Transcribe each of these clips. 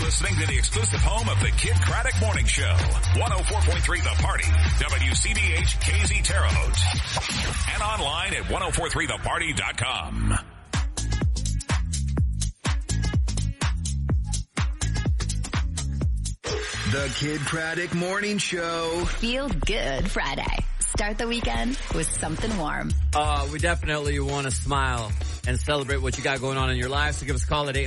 listening to the exclusive home of the Kid Craddock Morning Show. 104.3 The Party. WCBH KZ Terre Haute. And online at 1043theparty.com. The Kid Craddock Morning Show. Feel good Friday. Start the weekend with something warm. We definitely want to smile and celebrate what you got going on in your life. So give us a call at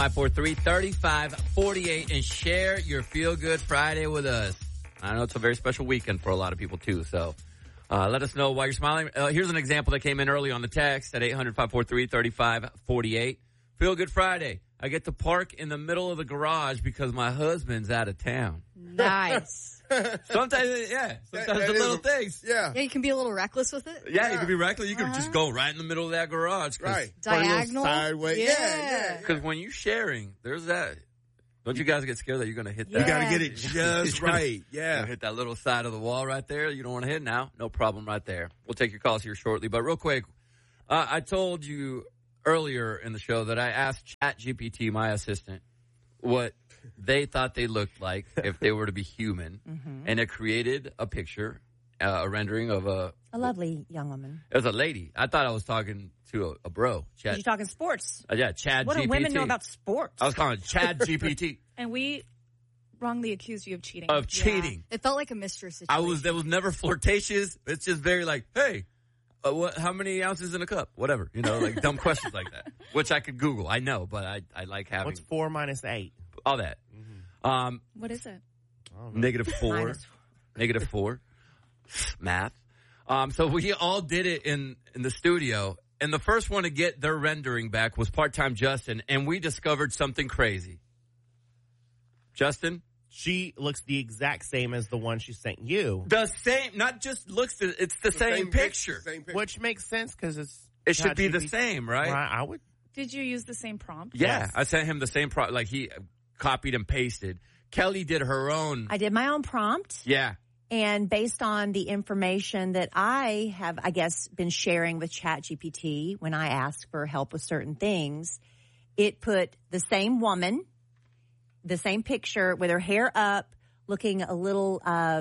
800-543-3548 and share your Feel Good Friday with us. I know it's a very special weekend for a lot of people too. So let us know why you're smiling. Here's an example that came in early on the text at 800-543-3548. Feel Good Friday. I get to park in the middle of the garage because my husband's out of town. Nice. Sometimes, yeah. Sometimes the little things. Yeah, you can be a little reckless with it. Yeah, you can be reckless. You can just go right in the middle of that garage. Right. Diagonal. Sideways. Yeah. Because when you're sharing, there's that. Don't you guys get scared that you're going to hit that? You got to get it just right. Yeah. Hit that little side of the wall right there. You don't want to hit now. No problem right there. We'll take your calls here shortly. But real quick, I told you earlier in the show that I asked ChatGPT, my assistant, what they thought they looked like if they were to be human. Mm-hmm. And it created a picture, a rendering of a lovely young woman. It was a lady. I thought I was talking to a bro. You're talking sports. Yeah, Chad What GPT. do women know about sports? I was calling it Chad GPT. And we wrongly accused you of cheating. Of cheating. It felt like a mistress situation. That was never flirtatious. It's just very like, hey, how many ounces in a cup? Whatever. You know, like dumb questions like that. Which I could Google. I know, but I like having. What's 4 minus 8? All that. Mm-hmm. What is it? -4. -4. Math. So we all did it in the studio. And the first one to get their rendering back was Part-Time Justin. And we discovered something crazy. Justin? She looks the exact same as the one she sent you. The same, not just looks, it's the same picture. Which makes sense because it should be the same, right? I would. Did you use the same prompt? Yeah, Yes. I sent him the same prompt, like he copied and pasted. Kelly did her own. I did my own prompt. Yeah. And based on the information that I have, I guess, been sharing with ChatGPT when I ask for help with certain things, it put the same woman, the same picture with her hair up, looking a little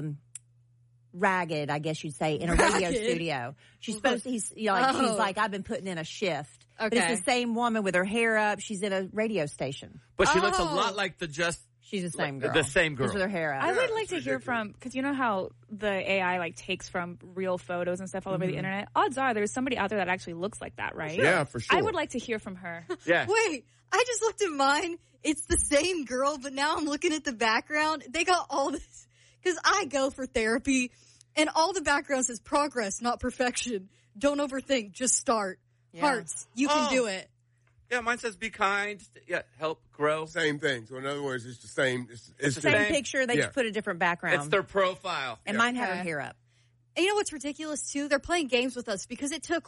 ragged, I guess you'd say, in a radio studio. She's supposed to, she's like, I've been putting in a shift. Okay. But it's the same woman with her hair up. She's in a radio station. But she looks a lot like She's the same girl. The same girl. Just with her hair up. I would like to hear from, because you know how the AI like takes from real photos and stuff all over the internet? Odds are there's somebody out there that actually looks like that, right? Yeah, for sure. I would like to hear from her. Yeah. Wait, I just looked at mine. It's the same girl, but now I'm looking at the background. They got all this, because I go for therapy, and all the background says progress, not perfection. Don't overthink, just start. Yeah. Hearts, you can do it. Yeah, mine says be kind. Yeah, help grow. Same thing. So in other words, it's the same. It's the same picture. They just put a different background. It's their profile. And mine had her hair up. And you know what's ridiculous, too? They're playing games with us because it took,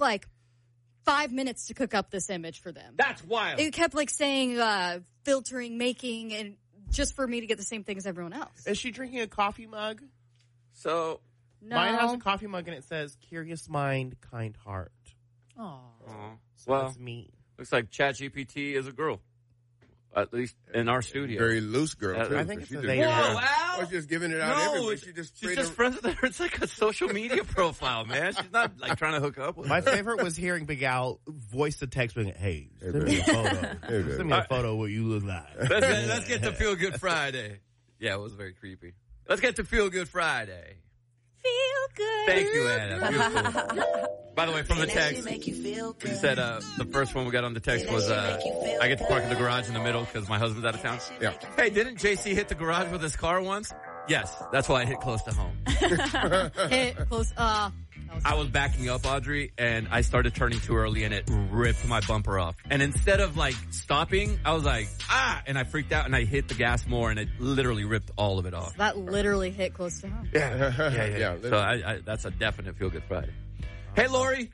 5 minutes to cook up this image for them. That's wild. It kept, saying filtering, making, and just for me to get the same thing as everyone else. Is she drinking a coffee mug? So, no. Mine has a coffee mug and it says, curious mind, kind heart. Aww. So that's me. Looks like ChatGPT is a girl. At least in our studio. Very loose girl, too. I think she it's just, Al! I was just giving it out everywhere. She's just friends with her. It's like a social media profile, man. She's not trying to hook up with My her. favorite was hearing Big Al voice the text with, hey, send me a photo. Send me a photo of what you look like. Let's get to Feel Good Friday. Yeah, it was very creepy. Let's get to Feel Good Friday. Feel good. Thank you, Anna. Beautiful. By the way, from the text, you said the first one we got on the text was I get to park in the garage in the middle because my husband's out of town. Yeah. Hey, didn't JC hit the garage with his car once? Yes, that's why I hit close to home. Hit close. I was backing up, Audrey, and I started turning too early, and it ripped my bumper off. And instead of stopping, I was like, and I freaked out, and I hit the gas more, and it literally ripped all of it off. That literally hit close to home. Yeah. So I that's a definite Feel Good Friday. Hey, Lori.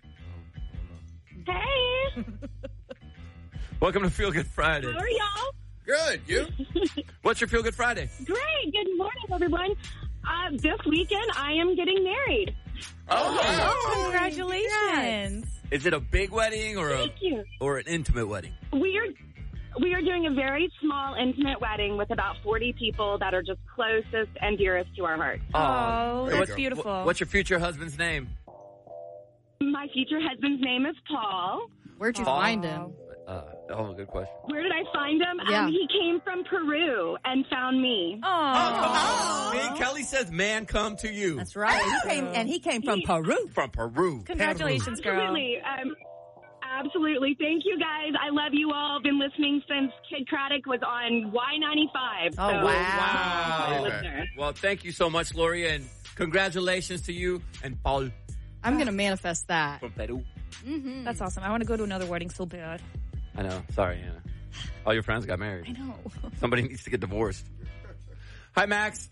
Hey. Welcome to Feel Good Friday. How are y'all? Good. You? What's your Feel Good Friday? Great. Good morning, everyone. This weekend, I am getting married. Oh, congratulations. Is it a big wedding or Thank you. or an intimate wedding? We are We are doing a very small, intimate wedding with about 40 people that are just closest and dearest to our hearts. Oh, Hey, that's beautiful. What's your future husband's name? My future husband's name is Paul. Where'd you find him? Good question. Where did I find him? Yeah. He came from Peru and found me. Oh, me and Kelly says, man, come to you. That's right. He came from Peru. From Peru. Congratulations, girl. Absolutely. Absolutely. Thank you, guys. I love you all. Been listening since Kid Craddock was on Y95. Oh, so, wow. listener. Well, thank you so much, Lori, and congratulations to you and Paul I'm going to manifest that. from Peru. Mm-hmm. That's awesome. I want to go to another wedding so bad. I know. Sorry, Anna. All your friends got married. I know. Somebody needs to get divorced. Hi, Max.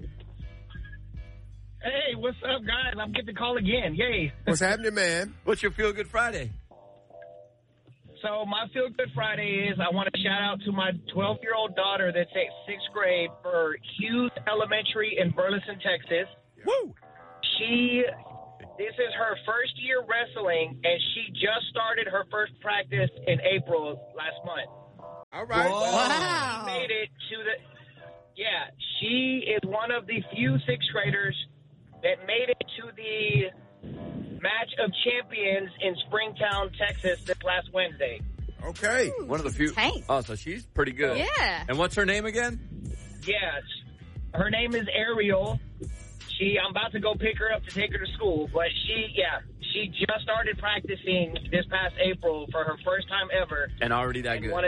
Hey, what's up, guys? I'm getting the call again. Yay. What's happening, man? What's your Feel Good Friday? So my Feel Good Friday is I want to shout out to my 12-year-old daughter that's at 6th grade for Hughes Elementary in Burleson, Texas. Woo! This is her first year wrestling, and she just started her first practice in April last month. All right. Wow. She made it to she is one of the few 6th graders that made it to the Match of Champions in Springtown, Texas this last Wednesday. Okay. One of the few. Tank. Oh, so she's pretty good. Yeah. And what's her name again? Yes. Her name is Ariel. I'm about to go pick her up to take her to school, but she just started practicing this past April for her first time ever. And already that good.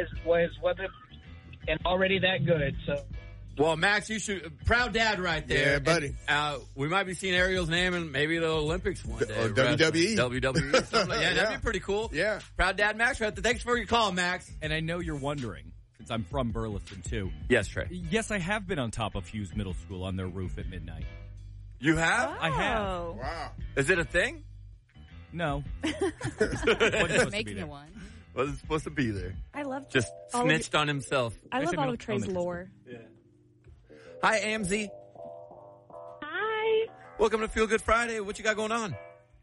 And already that good, so. Well, Max, you should. Proud dad right there. Yeah, buddy. And, we might be seeing Ariel's name in maybe the Olympics one day. Or WWE. WWE. Something like, yeah, that'd be pretty cool. Yeah. Proud dad, Max, right there. Thanks for your call, Max. And I know you're wondering, since I'm from Burleson, too. Yes, Trey. Yes, I have been on top of Hughes Middle School on their roof at midnight. You have? I have. Wow. Is it a thing? No. Making one. Wasn't supposed to be there. I love Just all of snitched on himself. I love Actually, all no, of Trey's no, lore. Yeah. Hi, AMZ. Hi. Welcome to Feel Good Friday. What you got going on?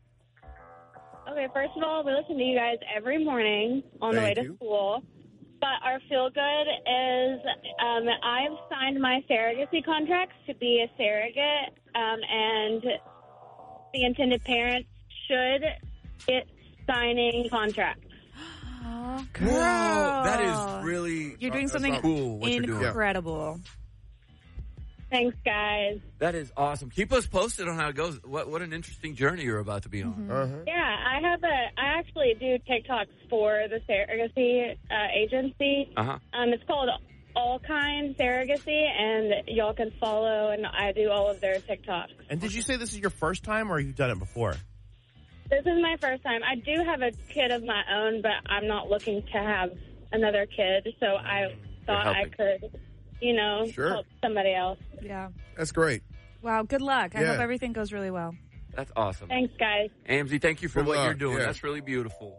Okay, first of all, we listen to you guys every morning on the way Thank to you. school. But our feel good is I've signed my surrogacy contracts to be a surrogate, and the intended parents should get signing contracts. Girl. Whoa, that is really You're doing something cool. What you're doing. incredible. Thanks, guys. That is awesome. Keep us posted on how it goes. What an interesting journey you're about to be on. Uh-huh. Yeah, I actually do TikToks for the surrogacy agency. Uh-huh. It's called All Kind Surrogacy, and y'all can follow, and I do all of their TikToks. And did you say this is your first time, or you've done it before? This is my first time. I do have a kid of my own, but I'm not looking to have another kid, so I thought I could, Sure. help somebody else. Yeah. That's great. Wow, good luck. I Yeah. hope everything goes really well. That's awesome. Thanks, guys. AMZ, thank you for Good what luck. you're doing. Yeah. That's really beautiful.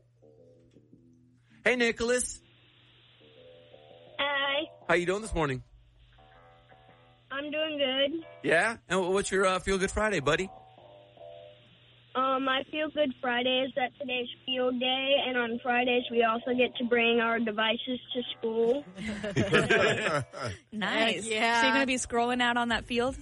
Hey, Nicholas. Hi, How you doing this morning? I'm doing good. Yeah? And what's your Feel Good Friday, buddy? My Feel Good Friday is that today's field day, and on Fridays we also get to bring our devices to school. Nice. Yeah. So you're going to be scrolling out on that field?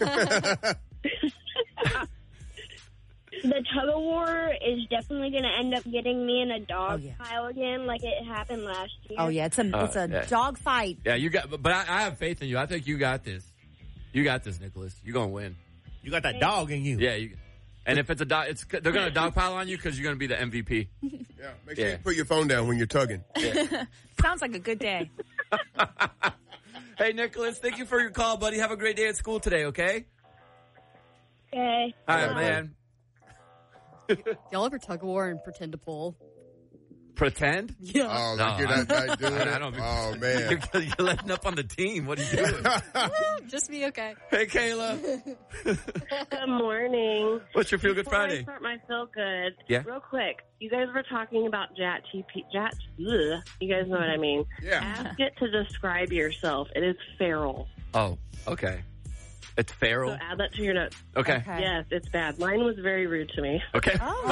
The tug of war is definitely going to end up getting me in a dog yeah. pile again, like it happened last year. Oh, yeah. It's a yeah. dog fight. Yeah, you got. But I have faith in you. I think you got this. You got this, Nicholas. You're gonna win. You got that dog in you. Yeah. And if it's a dog, they're gonna dogpile on you because you're gonna be the MVP. Yeah. Make sure Yeah. you put your phone down when you're tugging. Sounds like a good day. Hey, Nicholas, thank you for your call, buddy. Have a great day at school today. Okay. Okay. All right, man. Y'all ever tug of war and pretend to pull? Pretend? Yeah. Oh, No, like you're not doing it? I don't. Oh, man. You're letting up on the team. What are you doing? Just me, okay. Hey, Kayla. Good morning. What's your Feel Good Before I Friday? start my feel good, Yeah. real quick, you guys were talking about you guys know what I mean. Yeah. Ask it to describe yourself. It is feral. Oh, okay. It's feral. So add that to your notes. Okay. Yes, it's bad. Mine was very rude to me. Okay.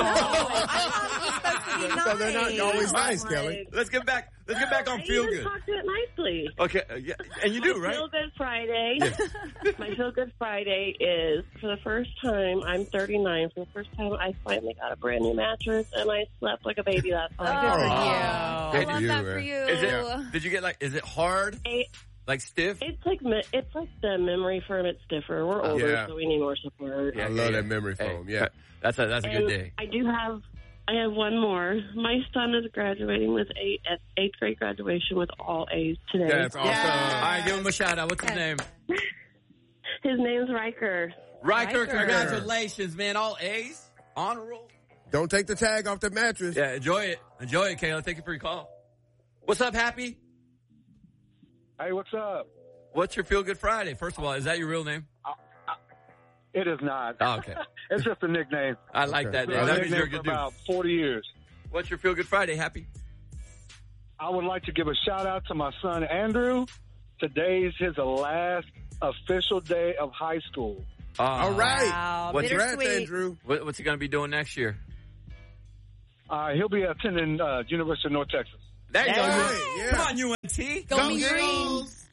So they're not always nice, Kelly. Let's get back on Feel I even Good. talked to it nicely. Okay. Yeah. And you do, My right? Feel Good Friday. My Feel Good Friday is, for the first time, I'm 39. For the first time, I finally got a brand new mattress, and I slept like a baby last night. Good for you. I I love that for you. Did you get is it hard? Like stiff? It's like the memory foam. It's stiffer. We're older, so we need more support. I love that memory foam. Yeah, that's a good day. I have one more. My son is graduating with eighth grade graduation with all A's today. That's awesome. All right, give him a shout out. What's his name? His name's Riker. Riker, congratulations, man. All A's, honor roll. Don't take the tag off the mattress. Yeah, enjoy it, Kayla. Thank you for your call. What's up, Happy? Hey, what's up? What's your Feel Good Friday? First of all, is that your real name? It is not. Oh, okay. It's just a nickname. I like that name. That means you're a good dude. About 40 years. What's your Feel Good Friday, Happy? I would like to give a shout out to my son Andrew. Today's his last official day of high school. All right. Wow, What's bittersweet. Andrew? What's he going to be doing next year? He'll be attending University of North Texas. There you go. Yeah. Come on, UNT. Go Eagles.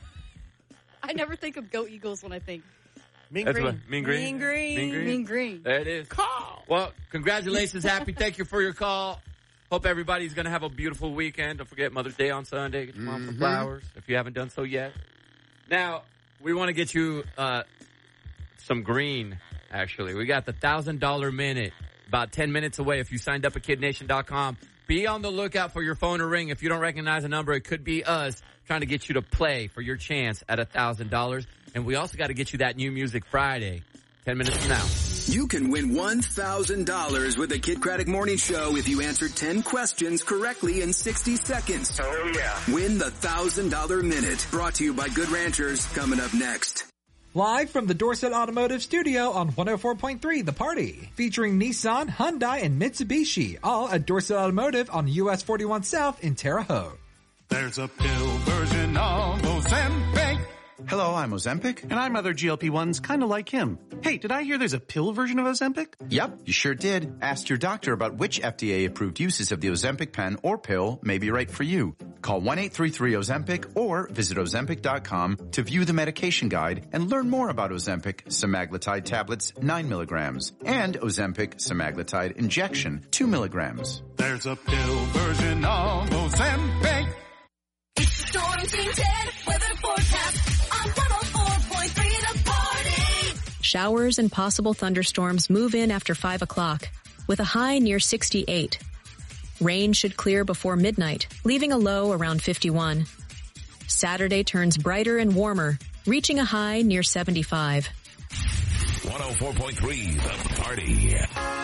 I never think of Go Eagles when I think. Mean Green. Mean Green. There it is. Call. Well, congratulations, Happy. Thank you for your call. Hope everybody's going to have a beautiful weekend. Don't forget Mother's Day on Sunday. Get your mom some flowers if you haven't done so yet. Now, we want to get you some green, actually. We got the $1,000 minute about 10 minutes away if you signed up at KidNation.com. Be on the lookout for your phone to ring. If you don't recognize a number, it could be us trying to get you to play for your chance at $1,000. And we also got to get you that new Music Friday 10 minutes from now. You can win $1,000 with the Kid Craddock Morning Show if you answer 10 questions correctly in 60 seconds. Oh, yeah. Win the $1,000 minute. Brought to you by Good Ranchers. Coming up next. Live from the Dorset Automotive Studio on 104.3 The Party. Featuring Nissan, Hyundai, and Mitsubishi. All at Dorset Automotive on US 41 South in Terre Haute. There's a pill version of Ozempic. Hello, I'm Ozempic, and I'm other GLP-1s kind of like him. Hey, did I hear there's a pill version of Ozempic? Yep, you sure did. Ask your doctor about which FDA-approved uses of the Ozempic pen or pill may be right for you. Call 1-833-OZEMPIC or visit Ozempic.com to view the medication guide and learn more about Ozempic semaglutide tablets 9 milligrams and Ozempic semaglutide injection 2 milligrams. There's a pill version of Ozempic. It's the Storm Team 10 weather forecast on 104.3 The Party. Showers and possible thunderstorms move in after 5 o'clock, with a high near 68. Rain should clear before midnight, leaving a low around 51. Saturday turns brighter and warmer, reaching a high near 75. 104.3 The Party.